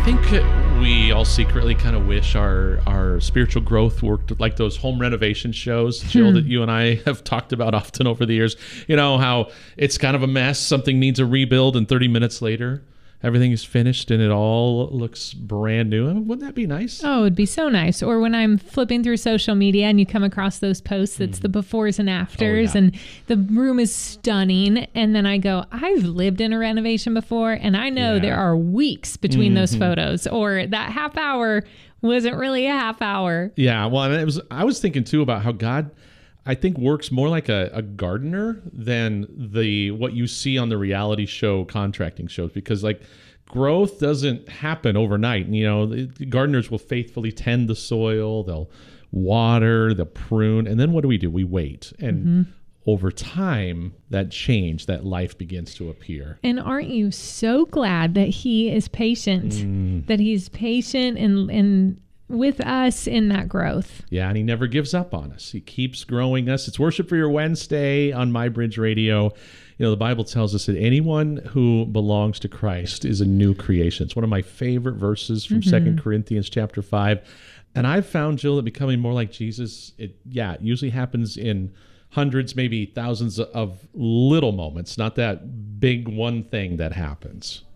think we all secretly kind of wish our spiritual growth worked like those home renovation shows, Jill, that you and I have talked about often over the years. You know, how it's kind of a mess, something needs a rebuild, and 30 minutes later, everything is finished and it all looks brand new. I mean, wouldn't that be nice? Oh, it'd be so nice. Or when I'm flipping through social media and you come across those posts, it's the befores and afters, and the room is stunning. And then I go, I've lived in a renovation before, and I know there are weeks between those photos, or that half hour wasn't really a half hour. Yeah, well, and I was thinking too about how God, I think, works more like a gardener than what you see on the reality show contracting shows, because like growth doesn't happen overnight. You know, the gardeners will faithfully tend the soil, they'll water, they'll prune, and then what do? We wait. And over time, that change, that life begins to appear. And aren't you so glad that he is patient, that he's patient and with us in that growth? Yeah, and he never gives up on us. He keeps growing us. It's Worship for Your Wednesday on MyBridge Radio. You know, the Bible tells us that anyone who belongs to Christ is a new creation. It's one of my favorite verses from 2 Corinthians chapter 5. And I've found, Jill, that becoming more like Jesus, it usually happens in hundreds, maybe thousands of little moments, not that big one thing that happens.